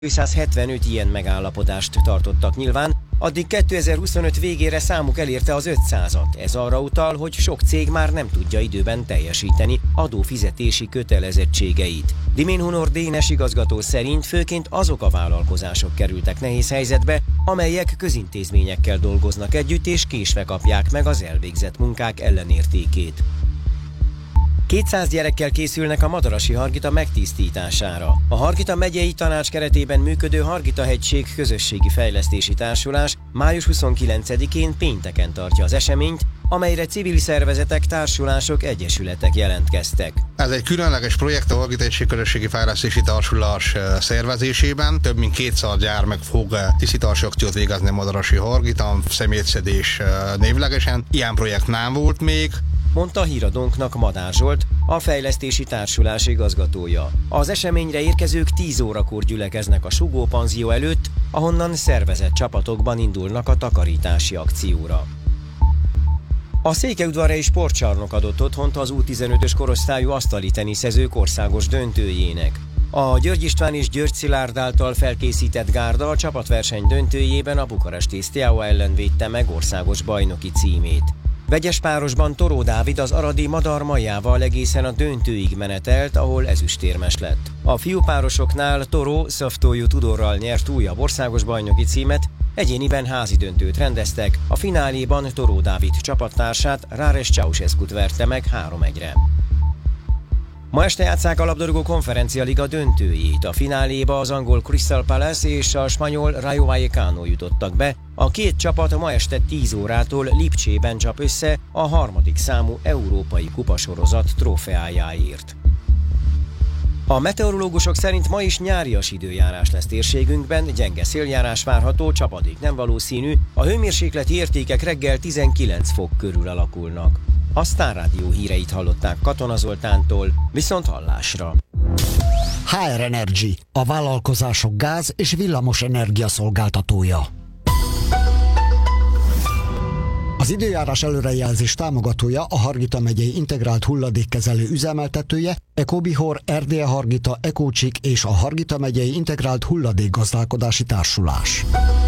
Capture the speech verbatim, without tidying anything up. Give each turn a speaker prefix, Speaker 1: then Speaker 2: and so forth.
Speaker 1: százhetvenöt ilyen megállapodást tartottak nyilván, addig kétezer-huszonöt végére számuk elérte az ötszázat. Ez arra utal, hogy sok cég már nem tudja időben teljesíteni adófizetési kötelezettségeit. Dimén Hunor Dénes igazgató szerint főként azok a vállalkozások kerültek nehéz helyzetbe, amelyek közintézményekkel dolgoznak együtt és késve kapják meg az elvégzett munkák ellenértékét. kétszáz gyerekkel készülnek a Madarasi Hargita megtisztítására. A Hargita megyei tanács keretében működő Hargita-hegység közösségi fejlesztési társulás május huszonkilencedikén pénteken tartja az eseményt, amelyre civil szervezetek, társulások, egyesületek jelentkeztek.
Speaker 2: Ez egy különleges projekt a Hargita-hegység közösségi fejlesztési társulás szervezésében. Több mint kétszáz gyermek fog tisztítási akciót végezni a Madarasi Hargita, szemétszedés névlegesen. Ilyen projekt nem volt még,
Speaker 1: mondta Híradónknak Madár Zsolt, a fejlesztési társulás igazgatója. Az eseményre érkezők tíz órakor gyülekeznek a Sugó panzió előtt, ahonnan szervezett csapatokban indulnak a takarítási akcióra. A Székelyudvarhelyi Sportcsarnok adott otthont az U tizenötös korosztályú asztali teniszezők országos döntőjének. A György István és György Szilárd által felkészített gárda a csapatverseny döntőjében a bukaresti Steaua ellen védte meg országos bajnoki címét. Vegyes párosban Toró Dávid az aradi Madar Majával egészen a döntőig menetelt, ahol ezüstérmes lett. A fiúpárosoknál Toró Szaftójú Tudorral nyert újabb országos bajnoki címet, egyéniben házi döntőt rendeztek, a fináléban Toró Dávid csapattársát, Ráres Ceausescut verte meg három egyre. Ma este játsszák a labdarúgó konferencia liga döntőjét. A fináléba az angol Crystal Palace és a spanyol Rayo Vallecano jutottak be. A két csapat ma este tíz órától Lipcsében csap össze a harmadik számú európai kupasorozat trófeájáért. A meteorológusok szerint ma is nyárias időjárás lesz térségünkben, gyenge széljárás várható, csapadék nem valószínű, a hőmérsékleti értékek reggel tizenkilenc fok körül alakulnak. A Sztár Rádió híreit hallották Katona Zoltántól, viszont hallásra.
Speaker 3: há er Energy, a vállalkozások gáz- és villamos energia szolgáltatója. Az időjárás előrejelzés támogatója a Hargita megyei integrált hulladékkezelő üzemeltetője, Ecobihor, er dé e Hargita, Ecócsik és a Hargita megyei integrált hulladékgazdálkodási társulás.